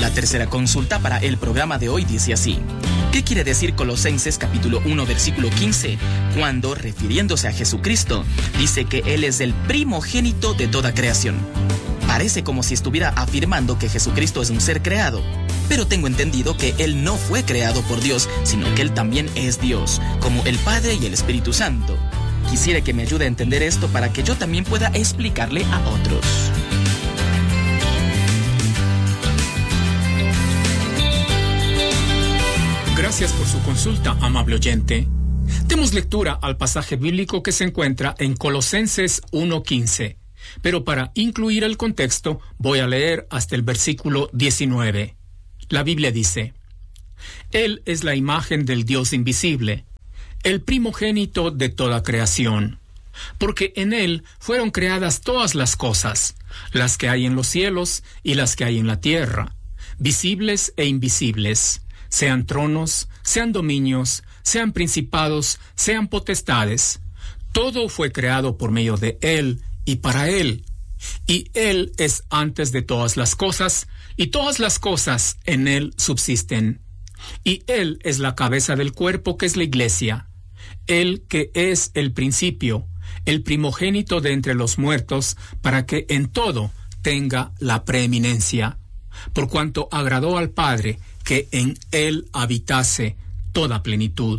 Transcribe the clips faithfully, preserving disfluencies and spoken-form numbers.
La tercera consulta para el programa de hoy dice así: ¿qué quiere decir Colosenses capítulo uno versículo quince cuando, refiriéndose a Jesucristo, dice que Él es el primogénito de toda creación? Parece como si estuviera afirmando que Jesucristo es un ser creado, pero tengo entendido que Él no fue creado por Dios, sino que Él también es Dios, como el Padre y el Espíritu Santo. Quisiera que me ayude a entender esto para que yo también pueda explicarle a otros. Gracias por su consulta, amable oyente. Demos lectura al pasaje bíblico que se encuentra en Colosenses uno quince. Pero para incluir el contexto, voy a leer hasta el versículo diecinueve. La Biblia dice: Él es la imagen del Dios invisible, el primogénito de toda creación, porque en Él fueron creadas todas las cosas, las que hay en los cielos y las que hay en la tierra, visibles e invisibles, sean tronos, sean dominios, sean principados, sean potestades. Todo fue creado por medio de Él y para Él. Y Él es antes de todas las cosas, y todas las cosas en Él subsisten. Y Él es la cabeza del cuerpo que es la iglesia. Él que es el principio, el primogénito de entre los muertos, para que en todo tenga la preeminencia, por cuanto agradó al Padre que en Él habitase toda plenitud.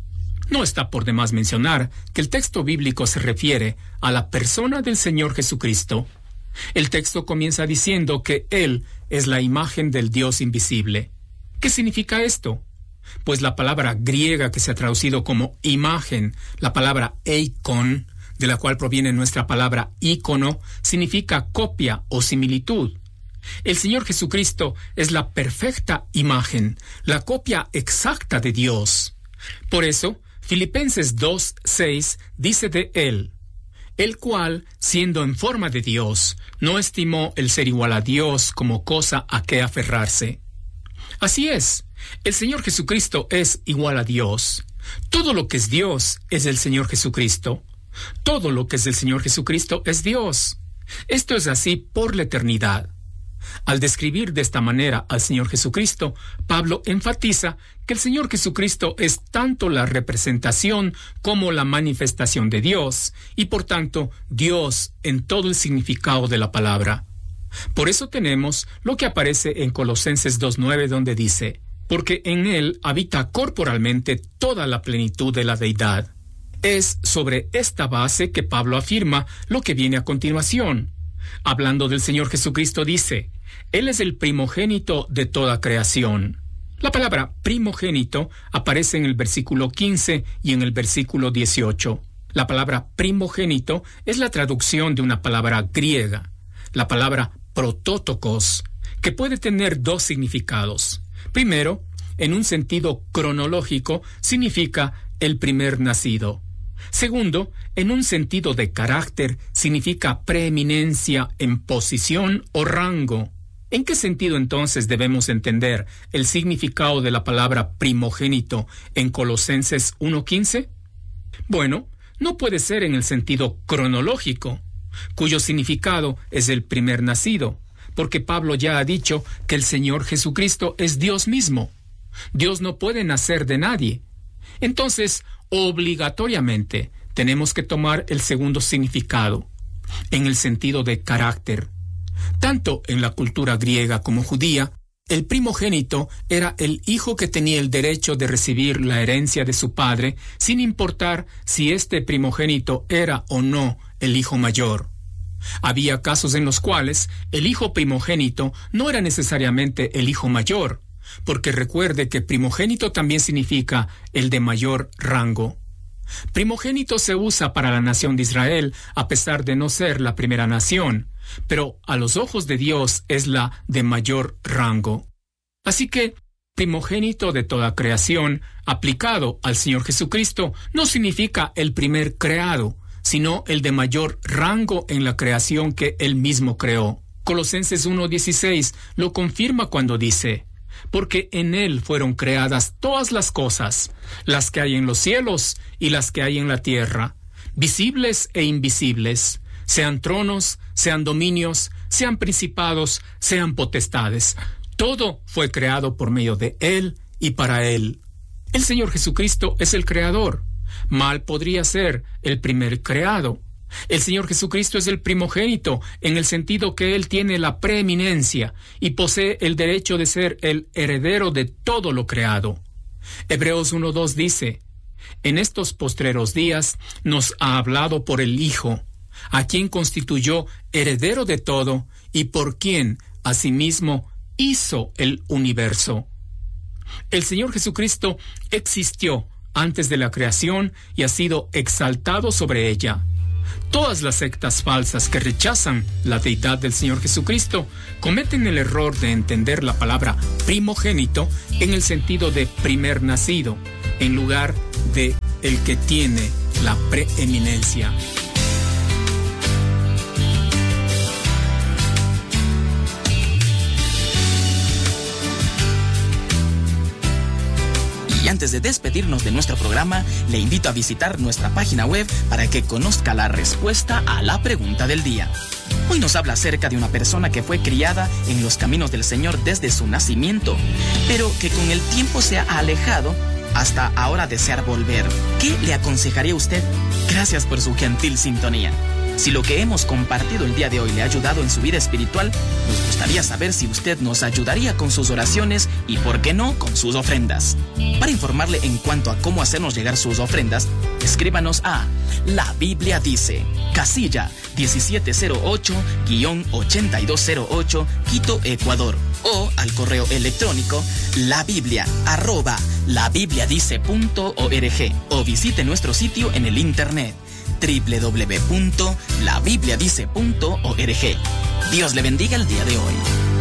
No está por demás mencionar que el texto bíblico se refiere a la persona del Señor Jesucristo. El texto comienza diciendo que Él es la imagen del Dios invisible. ¿Qué significa esto? Pues la palabra griega que se ha traducido como imagen, la palabra eikon, de la cual proviene nuestra palabra ícono, significa copia o similitud. El Señor Jesucristo es la perfecta imagen, la copia exacta de Dios. Por eso, Filipenses dos seis dice de Él: el cual, siendo en forma de Dios, no estimó el ser igual a Dios como cosa a que aferrarse. Así es, el Señor Jesucristo es igual a Dios. Todo lo que es Dios es el Señor Jesucristo. Todo lo que es del Señor Jesucristo es Dios. Esto es así por la eternidad. Al describir de esta manera al Señor Jesucristo, Pablo enfatiza que el Señor Jesucristo es tanto la representación como la manifestación de Dios, y por tanto Dios en todo el significado de la palabra. Por eso tenemos lo que aparece en Colosenses dos nueve, donde dice: porque en Él habita corporalmente toda la plenitud de la deidad. Es sobre esta base que Pablo afirma lo que viene a continuación. Hablando del Señor Jesucristo dice: Él es el primogénito de toda creación. La palabra primogénito aparece en el versículo quince y en el versículo dieciocho. La palabra primogénito es la traducción de una palabra griega, la palabra protótokos, que puede tener dos significados. Primero, en un sentido cronológico, significa el primer nacido. Segundo, en un sentido de carácter, significa preeminencia en posición o rango. ¿En qué sentido entonces debemos entender el significado de la palabra primogénito en Colosenses uno quince? Bueno, no puede ser en el sentido cronológico, cuyo significado es el primer nacido, porque Pablo ya ha dicho que el Señor Jesucristo es Dios mismo. Dios no puede nacer de nadie. Entonces, obligatoriamente, tenemos que tomar el segundo significado, en el sentido de carácter. Tanto en la cultura griega como judía, el primogénito era el hijo que tenía el derecho de recibir la herencia de su padre, sin importar si este primogénito era o no el hijo mayor. Había casos en los cuales el hijo primogénito no era necesariamente el hijo mayor, porque recuerde que primogénito también significa el de mayor rango. Primogénito se usa para la nación de Israel, a pesar de no ser la primera nación, pero a los ojos de Dios es la de mayor rango. Así que, primogénito de toda creación, aplicado al Señor Jesucristo, no significa el primer creado, sino el de mayor rango en la creación que Él mismo creó. Colosenses uno dieciséis lo confirma cuando dice: porque en Él fueron creadas todas las cosas, las que hay en los cielos y las que hay en la tierra, visibles e invisibles, sean tronos, sean dominios, sean principados, sean potestades. Todo fue creado por medio de Él y para Él. El Señor Jesucristo es el creador. Mal podría ser el primer creado. El Señor Jesucristo es el primogénito, en el sentido que Él tiene la preeminencia y posee el derecho de ser el heredero de todo lo creado. Hebreos uno dos dice: en estos postreros días nos ha hablado por el Hijo, a quien constituyó heredero de todo y por quien, asimismo, hizo el universo. El Señor Jesucristo existió antes de la creación y ha sido exaltado sobre ella. Todas las sectas falsas que rechazan la deidad del Señor Jesucristo cometen el error de entender la palabra primogénito en el sentido de primer nacido, en lugar de el que tiene la preeminencia. Y antes de despedirnos de nuestro programa, le invito a visitar nuestra página web para que conozca la respuesta a la pregunta del día. Hoy nos habla acerca de una persona que fue criada en los caminos del Señor desde su nacimiento, pero que con el tiempo se ha alejado hasta ahora desear volver. ¿Qué le aconsejaría usted? Gracias por su gentil sintonía. Si lo que hemos compartido el día de hoy le ha ayudado en su vida espiritual, nos gustaría saber si usted nos ayudaría con sus oraciones y, por qué no, con sus ofrendas. Para informarle en cuanto a cómo hacernos llegar sus ofrendas, escríbanos a La Biblia Dice, casilla diecisiete cero ocho ochenta y dos cero ocho, Quito, Ecuador, o al correo electrónico labiblia arroba labibliadice punto org, o visite nuestro sitio en el internet doble u doble u doble u punto la biblia dice punto org. Dios le bendiga el día de hoy.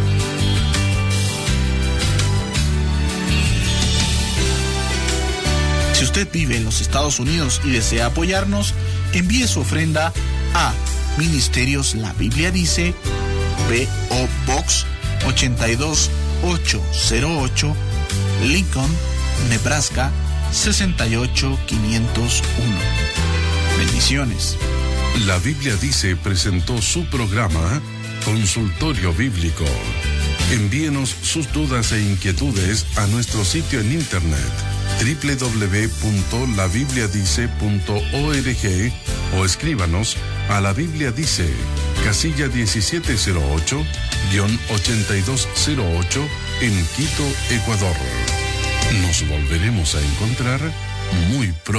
Si usted vive en los Estados Unidos y desea apoyarnos, envíe su ofrenda a Ministerios La Biblia Dice, P O Box ochenta y dos mil ochocientos ocho, Lincoln, Nebraska sesenta y ocho mil quinientos uno. Bendiciones. La Biblia Dice presentó su programa Consultorio Bíblico. Envíenos sus dudas e inquietudes a nuestro sitio en internet doble u doble u doble u punto la biblia dice punto org o escríbanos a La Biblia Dice, casilla diecisiete cero ocho ochenta y dos cero ocho en Quito, Ecuador. Nos volveremos a encontrar muy pronto.